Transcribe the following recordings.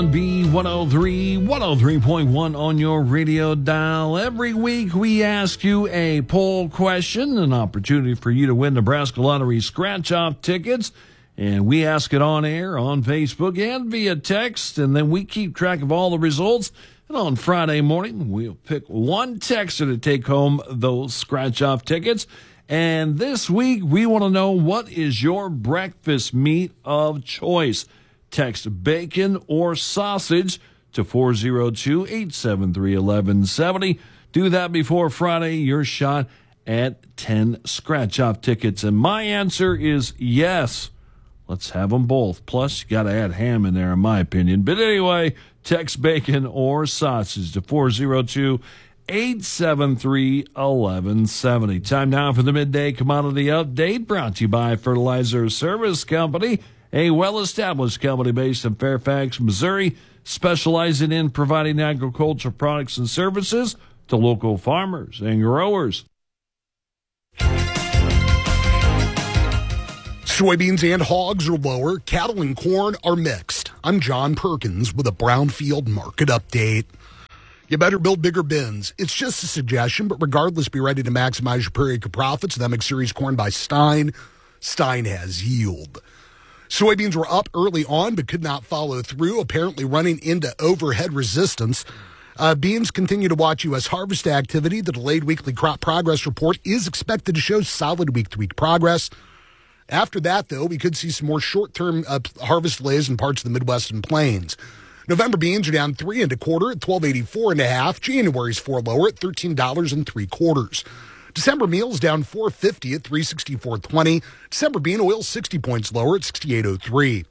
B103, 103.1 on your radio dial. Every week we ask you a poll question, an opportunity for you to win Nebraska Lottery scratch-off tickets. And we ask it on air, on Facebook, and via text. And then we keep track of all the results. And on Friday morning, we'll pick one texter to take home those scratch-off tickets. And this week, we want to know, what is your breakfast meat of choice? Text bacon or sausage to 402-873-1170. Do that before Friday. Your shot at 10 scratch-off tickets. And my answer is yes. Let's have them both. Plus, you got to add ham in there, in my opinion. But anyway, text bacon or sausage to 402-873-1170. Time now for the Midday Commodity Update, brought to you by Fertilizer Service Company, a well-established company based in Fairfax, Missouri, specializing in providing agricultural products and services to local farmers and growers. Soybeans and hogs are lower. Cattle and corn are mixed. I'm John Perkins with a Brownfield Market Update. You better build bigger bins. It's just a suggestion, but regardless, be ready to maximize your per acre profits with MX Series corn by Stein. Stein has yield. Soybeans were up early on, but could not follow through, apparently running into overhead resistance. Beans continue to watch U.S. harvest activity. The delayed weekly crop progress report is expected to show solid week-to-week progress. After that, though, we could see some more short-term harvest delays in parts of the Midwest and Plains. November beans are down 3 1/4 at $12.84.5. January's 4 lower at $13.75. December meals down $4.50 at $3.6420. December bean oil 60 points lower at $68.03.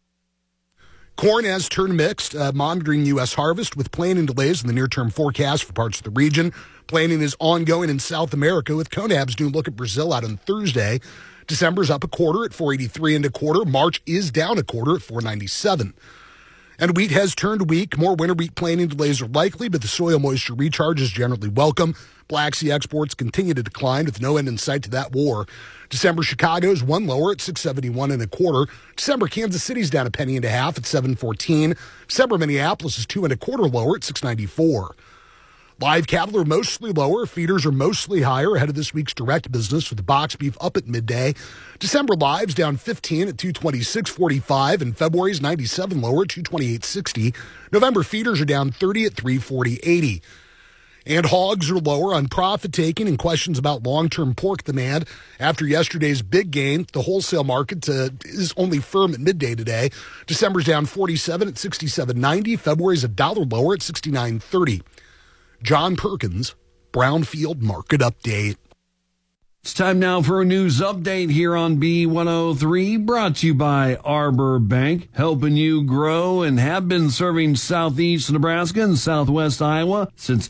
Corn has turned mixed, monitoring U.S. harvest with planting delays in the near-term forecast for parts of the region. Planting is ongoing in South America with CONAB's new look at Brazil out on Thursday. December's up 1/4 at $4.83 1/4. March is down 1/4 at $4.97. And wheat has turned weak. More winter wheat planting delays are likely, but the soil moisture recharge is generally welcome. Black Sea exports continue to decline with no end in sight to that war. December Chicago's 1 lower at $6.71 1/4. December Kansas City's down 1.5 pennies at $7.14. December Minneapolis is 2 1/4 lower at $6.94. Live cattle are mostly lower. Feeders are mostly higher ahead of this week's direct business, with the box beef up at midday. December lives down 15 at $226.45, and February's 97 lower at $228.60. November feeders are down 30 at $340.80. And hogs are lower on profit taking and questions about long-term pork demand. After yesterday's big gain, the wholesale market is only firm at midday today. December's down 47 at $67.90. February's $1 lower at $69.30. John Perkins, Brownfield Market Update. It's time now for a news update here on B103, brought to you by Arbor Bank, helping you grow and have been serving southeast Nebraska and southwest Iowa since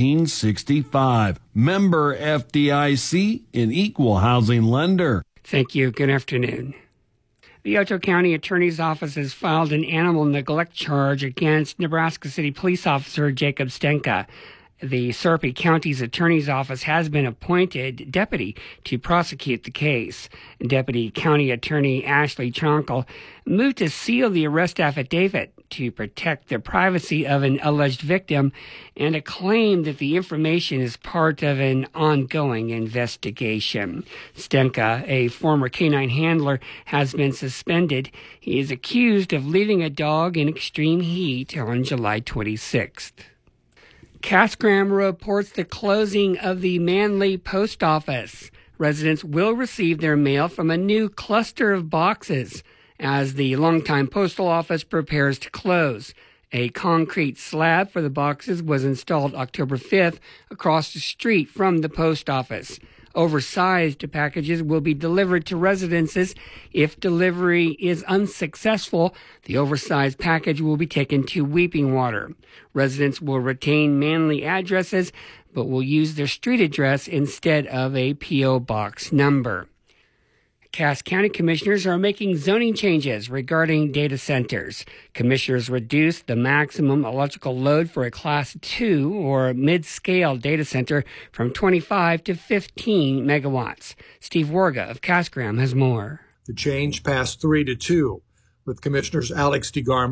1865. Member FDIC, an equal housing lender. Thank you. Good afternoon. The Otto County Attorney's Office has filed an animal neglect charge against Nebraska City Police Officer Jacob Stenka. The Sarpy County's Attorney's Office has been appointed deputy to prosecute the case. Deputy County Attorney Ashley Chonkel moved to seal the arrest affidavit to protect the privacy of an alleged victim and a claim that the information is part of an ongoing investigation. Stenka, a former canine handler, has been suspended. He is accused of leaving a dog in extreme heat on July 26th. Casgram reports the closing of the Manly Post Office. Residents will receive their mail from a new cluster of boxes as the longtime postal office prepares to close. A concrete slab for the boxes was installed October 5th across the street from the post office. Oversized packages will be delivered to residences. If delivery is unsuccessful, the oversized package will be taken to Weeping Water. Residents will retain Manly addresses, but will use their street address instead of a P.O. box number. Cass County commissioners are making zoning changes regarding data centers. Commissioners reduced the maximum electrical load for a Class 2 or mid-scale data center from 25 to 15 megawatts. Steve Warga of Casgram has more. The change passed 3-2, with Commissioners Alex DeGarmo,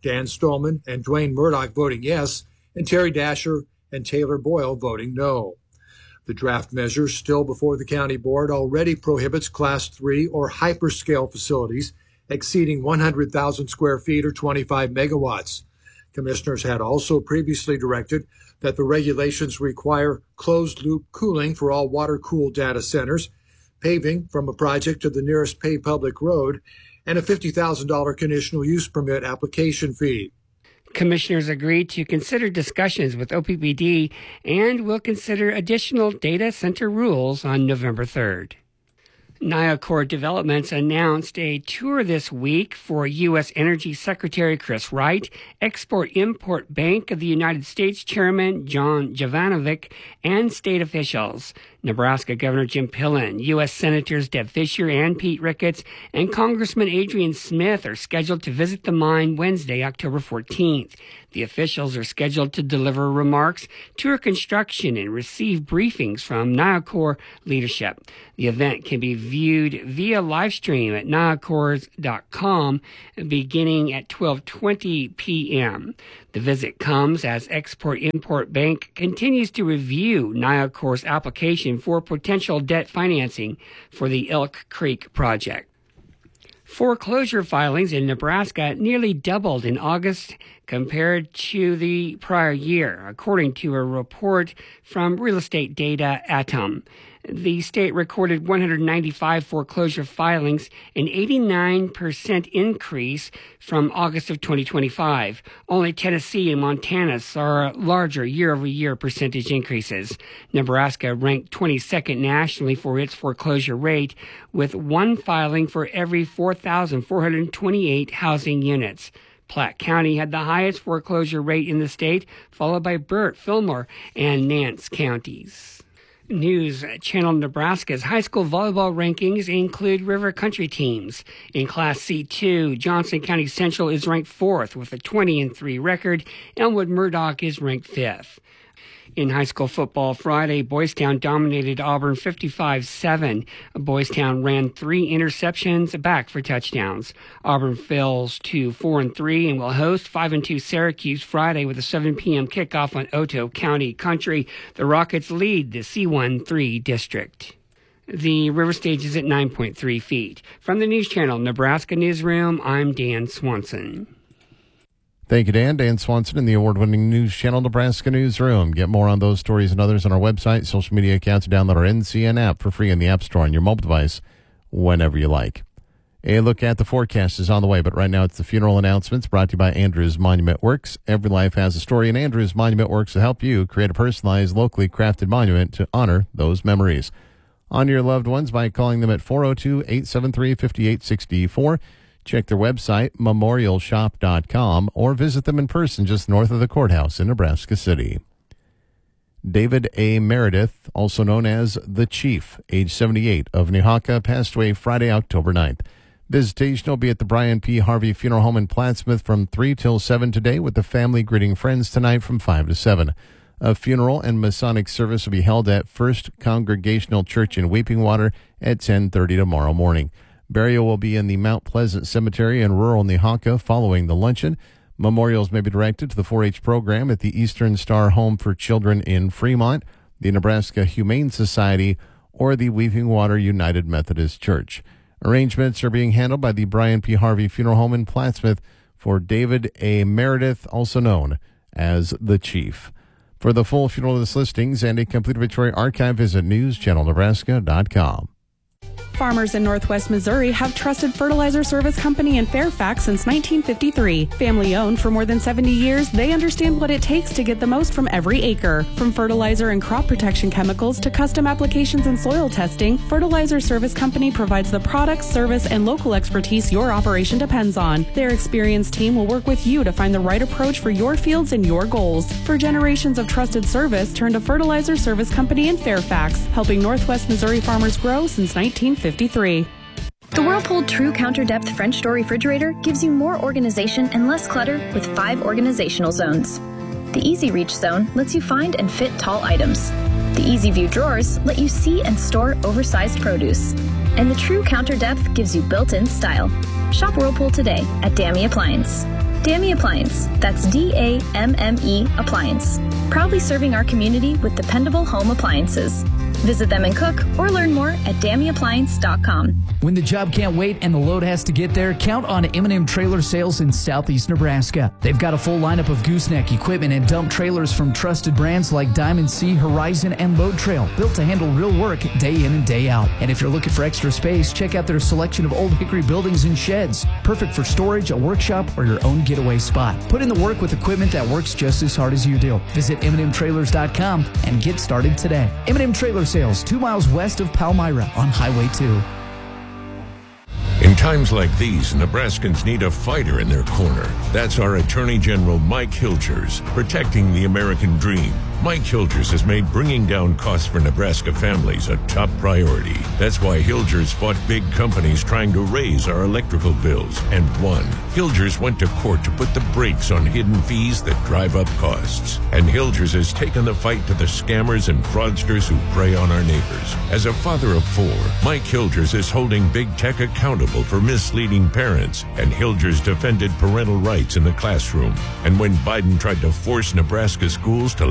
Dan Stolman and Dwayne Murdoch voting yes, and Terry Dasher and Taylor Boyle voting no. The draft measure, still before the county board, already prohibits Class 3 or hyperscale facilities exceeding 100,000 square feet or 25 megawatts. Commissioners had also previously directed that the regulations require closed-loop cooling for all water-cooled data centers, paving from a project to the nearest paved public road, and a $50,000 conditional use permit application fee. Commissioners agreed to consider discussions with OPPD and will consider additional data center rules on November 3rd. NIACOR Developments announced a tour this week for U.S. Energy Secretary Chris Wright, Export-Import Bank of the United States Chairman John Jovanovic, and state officials. Nebraska Governor Jim Pillen, U.S. Senators Deb Fischer and Pete Ricketts, and Congressman Adrian Smith are scheduled to visit the mine Wednesday, October 14th. The officials are scheduled to deliver remarks, tour construction, and receive briefings from NIACOR leadership. The event can be viewed via live stream at niacors.com beginning at 12:20 p.m. The visit comes as Export-Import Bank continues to review NIACOR's application for potential debt financing for the Elk Creek project. Foreclosure filings in Nebraska nearly doubled in August compared to the prior year, according to a report from Real Estate Data Atom. The state recorded 195 foreclosure filings, an 89% increase from August of 2025. Only Tennessee and Montana saw larger year-over-year percentage increases. Nebraska ranked 22nd nationally for its foreclosure rate, with one filing for every 4,428 housing units. Platte County had the highest foreclosure rate in the state, followed by Burt, Fillmore, and Nance counties. News Channel Nebraska's high school volleyball rankings include river country teams. In Class C2, Johnson County Central is ranked 4th with a 20-3 record. Elmwood Murdoch is ranked 5th. In high school football Friday, Boys Town dominated Auburn 55-7. Boys Town ran 3 interceptions back for touchdowns. Auburn falls to 4-3 and will host 5-2 Syracuse Friday with a 7 p.m. kickoff on Otoe County Country. The Rockets lead the C1-3 district. The river stage is at 9.3 feet. From the News Channel Nebraska Newsroom, I'm Dan Swanson. Thank you, Dan. Dan Swanson in the award-winning News Channel Nebraska Newsroom. Get more on those stories and others on our website, social media accounts, download our NCN app for free in the App Store on your mobile device whenever you like. A look at the forecast is on the way, but right now it's the funeral announcements brought to you by Andrews Monument Works. Every life has a story, and Andrews Monument Works will help you create a personalized, locally crafted monument to honor those memories. Honor your loved ones by calling them at 402-873-5864. Check their website, memorialshop.com, or visit them in person just north of the courthouse in Nebraska City. David A. Meredith, also known as The Chief, age 78, of Nehawka, passed away Friday, October 9th. Visitation will be at the Brian P. Harvey Funeral Home in Plattsmouth from 3 till 7 today, with the family greeting friends tonight from 5 to 7. A funeral and Masonic service will be held at First Congregational Church in Weeping Water at 10:30 tomorrow morning. Burial will be in the Mount Pleasant Cemetery in rural Nehawka following the luncheon. Memorials may be directed to the 4-H program at the Eastern Star Home for Children in Fremont, the Nebraska Humane Society, or the Weeping Water United Methodist Church. Arrangements are being handled by the Brian P. Harvey Funeral Home in Plattsmouth for David A. Meredith, also known as The Chief. For the full funeral list listings and a complete obituary archive, visit newschannelnebraska.com. Farmers in Northwest Missouri have trusted Fertilizer Service Company in Fairfax since 1953. Family owned for more than 70 years, they understand what it takes to get the most from every acre. From fertilizer and crop protection chemicals to custom applications and soil testing, Fertilizer Service Company provides the products, service, and local expertise your operation depends on. Their experienced team will work with you to find the right approach for your fields and your goals. For generations of trusted service, turn to Fertilizer Service Company in Fairfax, helping Northwest Missouri farmers grow since 1953. The Whirlpool True Counter Depth French Door Refrigerator gives you more organization and less clutter with 5 organizational zones. The Easy Reach zone lets you find and fit tall items. The Easy View drawers let you see and store oversized produce. And the True Counter Depth gives you built-in style. Shop Whirlpool today at Dammy Appliance. Dammy Appliance. That's DAMME Appliance. Proudly serving our community with dependable home appliances. Visit them in Cook or learn more at DammyAppliance.com. When the job can't wait and the load has to get there, count on M&M Trailer Sales in Southeast Nebraska. They've got a full lineup of gooseneck equipment and dump trailers from trusted brands like Diamond C, Horizon, and Load Trail, built to handle real work day in and day out. And if you're looking for extra space, check out their selection of Old Hickory buildings and sheds. Perfect for storage, a workshop, or your own getaway spot. Put in the work with equipment that works just as hard as you do. Visit MNMTrailers.com and get started today. M&M Trailer Sales, 2 miles west of Palmyra on Highway 2. In times like these, Nebraskans need a fighter in their corner. That's our Attorney General Mike Hilgers, protecting the American dream. Mike Hilgers has made bringing down costs for Nebraska families a top priority. That's why Hilgers fought big companies trying to raise our electrical bills and won. Hilgers went to court to put the brakes on hidden fees that drive up costs. And Hilgers has taken the fight to the scammers and fraudsters who prey on our neighbors. As a father of 4, Mike Hilgers is holding big tech accountable for misleading parents, and Hilgers defended parental rights in the classroom. And when Biden tried to force Nebraska schools to